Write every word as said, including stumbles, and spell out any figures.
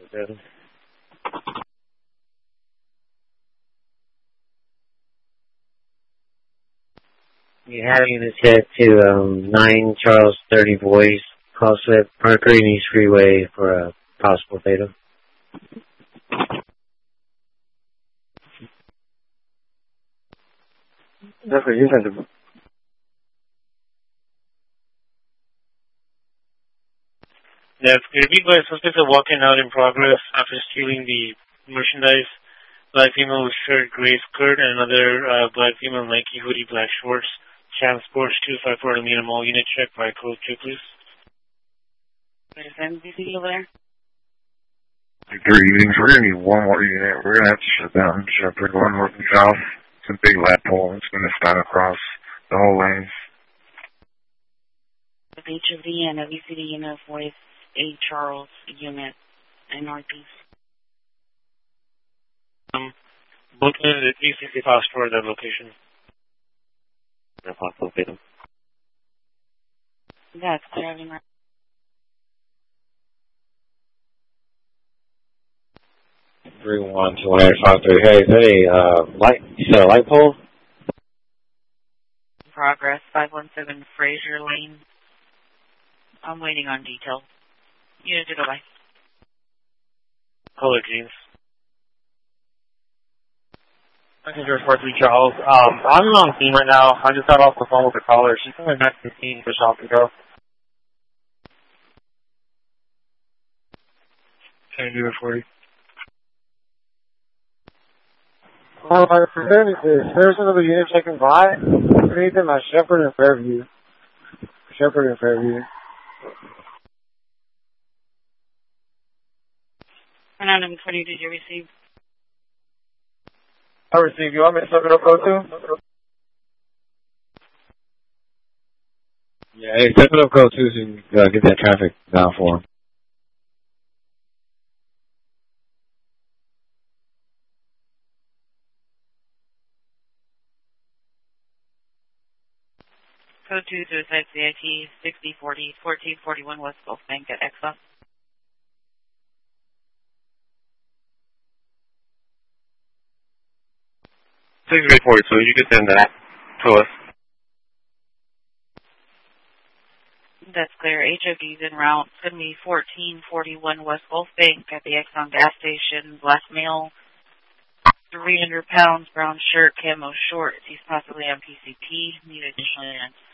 Good. You have units set to um, nine Charles thirty Boys, call slip Parker and East Freeway for a possible data. That's what you sent to. That's good. By suspects are walking out in progress after stealing the merchandise. Black female with shirt, gray skirt, and another uh, black female Nike hoodie, black shorts. Champ Sports two five four to meet a mall unit check by code two, please. Is M V C over there? Three evenings. We're going to need one more unit. We're going to have to shut down Shepherd one north and south. It's a big lat pole. It's going to span across the whole lane. The H O D and a V C D unit with a Charles unit in Northeast. Um, both units at three sixty fast for that location. No possible data. That's clear. Right. Three one two one eight five three. Hey, hey, uh, light. You said a light pole? Progress five one seven Fraser Lane. I'm waiting on details. Unit to go by. Color jeans. Passenger four three Charles. Um, I'm on scene right now. I just got off the phone with the caller. She's coming back to the scene for shop to go. Can I do it for you? Uh, I presented this. There's another unit checking by. I need them at Shepherd and Fairview. Shepherd and Fairview. And on number twenty, did you receive? I received. You want me to set it up, go to? Yeah, hey, step it up, go to, so you can uh, get that traffic down for him. Code two suicide C I T sixty forty fourteen forty-one West Gulf Bank at Exxon. sixty forty, so you can send that to us. That's clear. H O D's en route. It's going to be fourteen forty-one West Gulf Bank at the Exxon gas station. Black male, three hundred pounds, brown shirt, camo shorts. He's possibly on P C P. Need additional units.